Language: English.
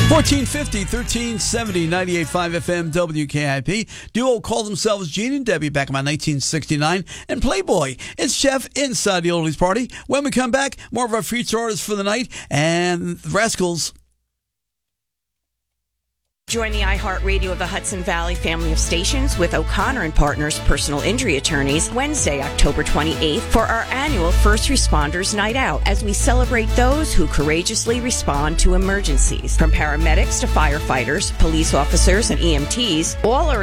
1450, 1370, 98.5 FM, WKIP. Duo call themselves Gene and Debbie back in my 1969. And Playboy, it's Jeff inside the Oldies Party. When we come back, more of our feature artists for the night and the Rascals. Join the iHeartRadio of the Hudson Valley family of stations with O'Connor and Partners Personal Injury Attorneys Wednesday, October 28th for our annual First Responders Night Out as we celebrate those who courageously respond to emergencies. From paramedics to firefighters, police officers, and EMTs, all are